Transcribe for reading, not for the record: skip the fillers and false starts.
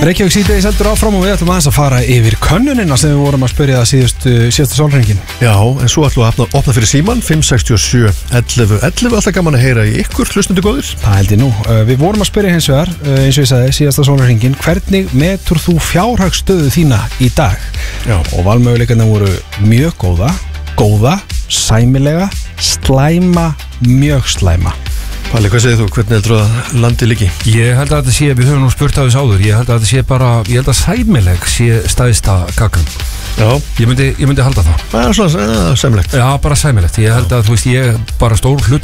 Reykjavík síðdegis heldur áfram og við ætlum aðeins að fara yfir könnunina sem við vorum að spyrja síðasta sólhringin. Já, en svo ætlum við að opna fyrir síman 567 11 11, alltaf gaman að heyra í ykkur hlustundu góðir. Það held ég nú. Við vorum að spyrja hins vegar, eins og ég sagði, síðasta sólhringin, hvernig metur þú fjárhagsstöðu þína í dag? Já. Og valmöguleikarnir voru mjög góða, sæmilega, slæma, mjög slæma. Palli, hvað segir þú? Hvernig heldur að landi líki? Ég held að þetta sé, við höfum nú spurt á þess áður, ég held að þetta sé bara, ég held að sæmileg sé stæðsta kakan. Já. Ég myndi halda það. Það er svona sæmilegt. Já, bara sæmilegt. Ég held að, þú veist, ég bara stór hluti